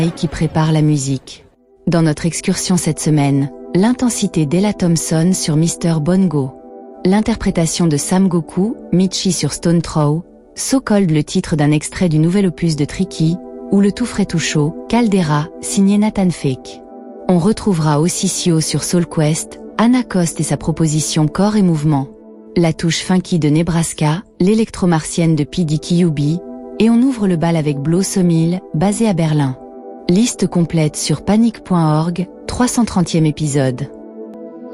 qui prépare la musique. Dans notre excursion cette semaine, l'intensité d'Ella Thompson sur Mr. Bongo. L'interprétation de Sam Goku, Michi sur Stone Throw, So Cold le titre d'un extrait du nouvel opus de Tricky, ou le tout frais tout chaud, Caldera, signé Nathan Fake. On retrouvera aussi Sio sur Soul Quest, Anna Cost et sa proposition Corps et Mouvement, la touche funky de Nebraska, l'électro-martienne de P. Diddy UB, et on ouvre le bal avec Blossom Hill, basé à Berlin. Liste complète sur panic.org, 330e épisode.